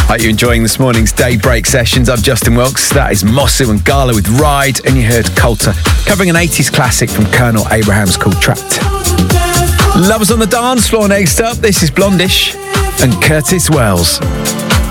Are you enjoying this morning's Daybreak sessions? I'm Justin Wilkes. That is Mosu and Gala with Ride, and you heard Coulter covering an 80s classic from Colonel Abrahams called Trapped. Lovers on the dance floor next up. This is Blondish and Curtis Wells.